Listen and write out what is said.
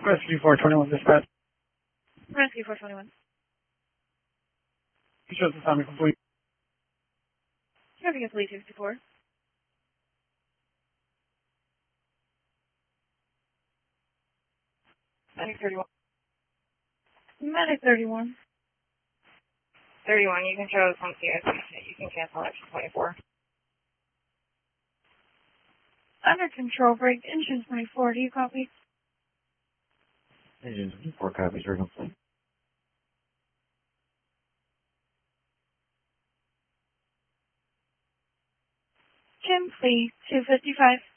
Rescue 421 dispatch. Rescue 421. Shows assignment complete. Traffic complete 64. Medic 31. Medic 31. 31, you can show some CIC. You can cancel action 24. Under control, brake, engine 24. Do you copy? Engine 24 copies are complete. Complete 255.